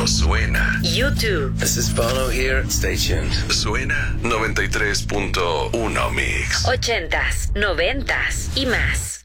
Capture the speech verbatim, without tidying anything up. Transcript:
Cuando suena. YouTube. This is Bono here. Stay tuned. Suena noventa y tres punto uno Mix. Ochentas, noventas y más.